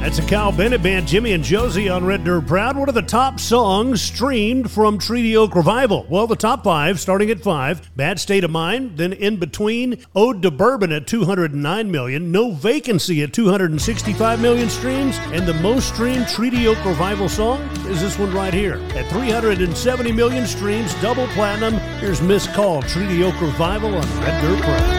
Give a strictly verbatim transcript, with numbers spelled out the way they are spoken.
That's a Kyle Bennett Band, Jimmy and Josie on Red Dirt Proud. What are the top songs streamed from Treaty Oak Revival? Well, the top five, starting at five, Bad State of Mind. Then in between, Ode to Bourbon at two hundred nine million, No Vacancy at two hundred sixty-five million streams, and the most streamed Treaty Oak Revival song is this one right here. At three hundred seventy million streams, double platinum, here's Miss Call, Treaty Oak Revival on Red Dirt Proud.